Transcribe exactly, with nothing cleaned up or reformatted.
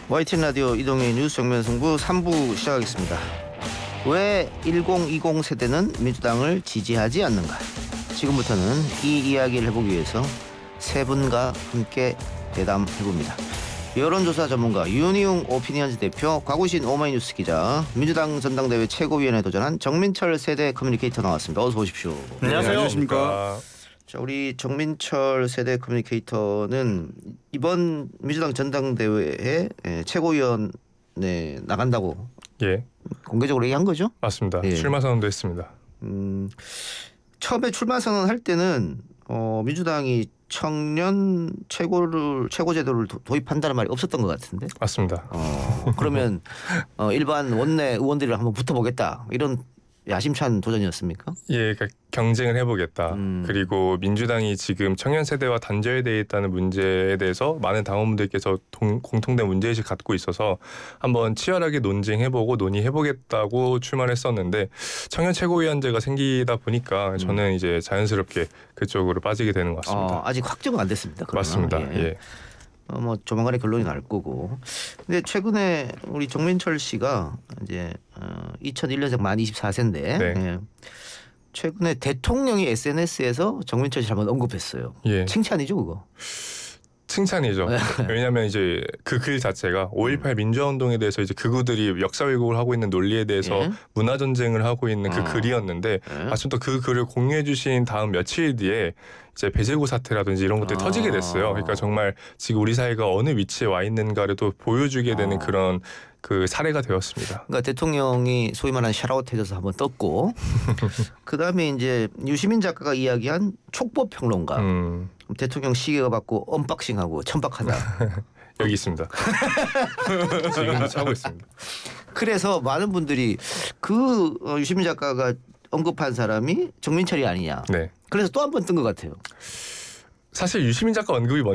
와이티엔 라디오 이동의 뉴스 정면 승부 삼 부 시작하겠습니다. 왜 천이십 세대는 민주당을 지지하지 않는가? 지금부터는 이 이야기를 해보기 위해서 세 분과 함께 대담해봅니다. 여론조사 전문가 윤희웅 오피니언즈 대표, 곽우신 오마이뉴스 기자, 민주당 전당대회 최고위원에 도전한 정민철 세대 커뮤니케이터 나왔습니다. 어서 오십시오. 안녕하세요. 안녕하십니까. 자, 우리 정민철 세대 커뮤니케이터는 이번 민주당 전당대회에 최고위원에 나간다고 예, 공개적으로 얘기한 거죠? 맞습니다. 예. 출마 선언도 했습니다. 음, 처음에 출마 선언할 때는 어, 민주당이 청년 최고를 최고제도를 도, 도입한다는 말이 없었던 것 같은데. 맞습니다. 어, 그러면 어, 일반 원내 의원들을 한번 붙어보겠다, 이런 야심찬 도전이었습니까? 예, 그러니까 경쟁을 해보겠다. 음. 그리고 민주당이 지금 청년 세대와 단절되어 있다는 문제에 대해서 많은 당원분들께서 동, 공통된 문제의식 갖고 있어서 한번 치열하게 논쟁해보고 논의해보겠다고 출마를 했었는데, 청년 최고위원제가 생기다 보니까 저는 이제 자연스럽게 그쪽으로 빠지게 되는 것 같습니다. 어, 아직 확정은 안 됐습니다. 그러나. 맞습니다. 예. 예. 어, 뭐 조만간에 결론이 날 거고. 근데 최근에 우리 정민철 씨가 이제 어, 이천일 년생 만 스물네 세인데 네. 예. 최근에 대통령이 에스엔에스에서 정민철 씨를 한번 언급했어요. 예. 칭찬이죠, 그거? 칭찬이죠. 왜냐하면 이제 그 글 자체가 오일팔 민주화운동에 대해서 이제 극우들이 역사 왜곡을 하고 있는 논리에 대해서 예? 문화 전쟁을 하고 있는 그 어. 글이었는데, 예? 마침 또 그 글을 공유해 주신 다음 며칠 뒤에 이제 배제고 사태라든지 이런 것들이 아. 터지게 됐어요. 그러니까 정말 지금 우리 사회가 어느 위치에 와 있는가를 또 보여주게 되는 어. 그런 그 사례가 되었습니다. 그러니까 대통령이 소위 말하는 샤라웃 해져서 한번 떴고, 그 다음에 이제 유시민 작가가 이야기한 촉법 평론가. 음, 대통령 시계가 받고 언박싱하고 천박하다. 여기 있습니다. 지금 차고 있습니다. 그래서 많은 분들이 그 어, 유시민 작가가 언급한 사람이 정민철이 아니냐. 네. 그래서 또 한 번 뜬 것 같아요. 사실 유시민 작가 언급이